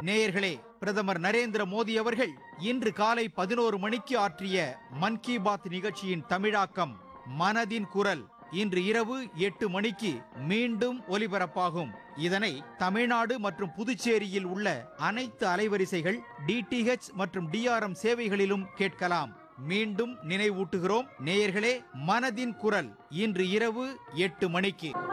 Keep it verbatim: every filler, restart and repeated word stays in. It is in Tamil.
நேயர்களே, பிரதமர் நரேந்திர மோடி அவர்கள் இன்று காலை பதினோரு மணிக்கு ஆற்றிய மன் கி பாத் நிகழ்ச்சியின் தமிழாக்கம் மனதின் குரல் இன்று இரவு எட்டு மணிக்கு மீண்டும் ஒலிபரப்பாகும். இதனை தமிழ்நாடு மற்றும் புதுச்சேரியில் உள்ள அனைத்து அலைவரிசைகள், டிடிஹெச் மற்றும் டிஆர்எம் சேவைகளிலும் கேட்கலாம். மீண்டும் நினைவூட்டுகிறோம் நேயர்களே, மனதின் குரல் இன்று இரவு எட்டு மணிக்கு.